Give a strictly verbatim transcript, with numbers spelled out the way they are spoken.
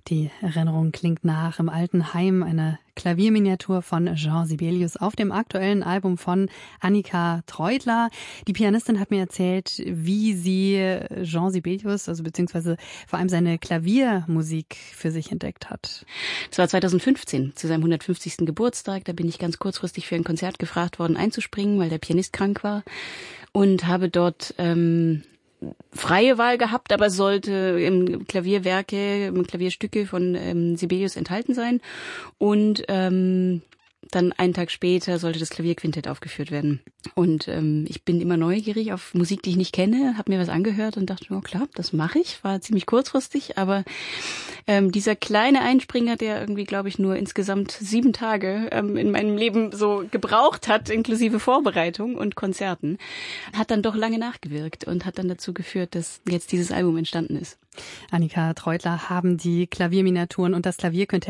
Die Erinnerung klingt nach im alten Heim, eine Klavierminiatur von Jean Sibelius auf dem aktuellen Album von Annika Treutler. Die Pianistin hat mir erzählt, wie sie Jean Sibelius, also beziehungsweise vor allem seine Klaviermusik für sich entdeckt hat. Das war zweitausendfünfzehn, zu seinem hundertfünfzigsten Geburtstag. Da bin ich ganz kurzfristig für ein Konzert gefragt worden, einzuspringen, weil der Pianist krank war. Und habe dort ähm, freie Wahl gehabt, aber sollte im Klavierwerke, im Klavierstücke von ähm, Sibelius enthalten sein. Und ähm, dann einen Tag später sollte das Klavierquintett aufgeführt werden. Und ähm, ich bin immer neugierig auf Musik, die ich nicht kenne, habe mir was angehört und dachte, oh klar, das mache ich. War ziemlich kurzfristig, aber ähm, dieser kleine Einspringer, der irgendwie, glaube ich, nur insgesamt sieben Tage ähm, in meinem Leben so gebraucht hat, inklusive Vorbereitung und Konzerten, hat dann doch lange nachgewirkt und hat dann dazu geführt, dass jetzt dieses Album entstanden ist. Annika Treutler haben die Klavierminiaturen und das Klavierquintett